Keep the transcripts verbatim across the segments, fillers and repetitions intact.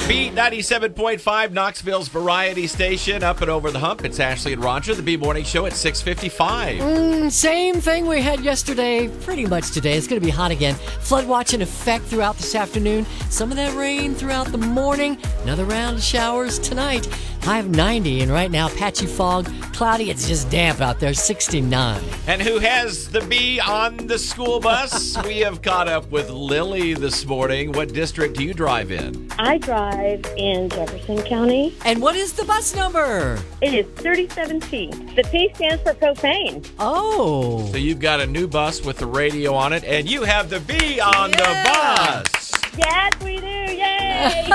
Beat ninety-seven point five, Knoxville's variety station. Up and over the hump. It's Ashley and Roger, the B Morning Show at six fifty-five. Mm, same thing we had yesterday, pretty much today. It's going to be hot again. Flood watch in effect throughout this afternoon. Some of that rain throughout the morning. Another round of showers tonight. High of ninety, and right now, patchy fog, cloudy. It's just damp out there, sixty-nine. And who has the bee on the school bus? We have caught up with Lily this morning. What district do you drive in? I drive in Jefferson County. And what is the bus number? It is thirty-seven P. The P stands for propane. Oh. So you've got a new bus with the radio on it, and you have the bee on Yeah. the bus. Yes, we do. Yay!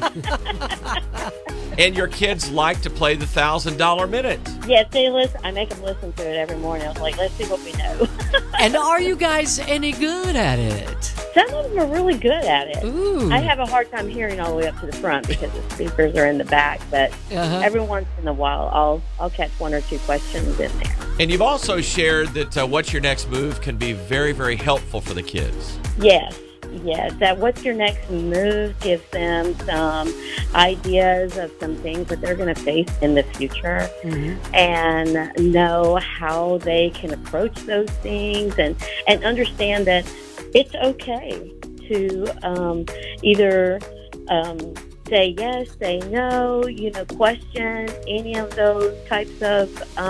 And your kids like to play the one thousand dollar minute. Yes, they listen. I make them listen to it every morning. I was like, let's see what we know. And are you guys any good at it? Some of them are really good at it. Ooh. I have a hard time hearing all the way up to the front because the speakers are in the back, but Uh-huh. every once in a while I'll I'll catch one or two questions in there. And you've also shared that uh, What's Your Next Move can be very, very helpful for the kids. Yes, yes. That what's your next move gives them some ideas of some things that they're going to face in the future, Mhm. and know how they can approach those things, and and understand that it's okay to um, either um, say yes, say no, you know, question any of those types of. Um,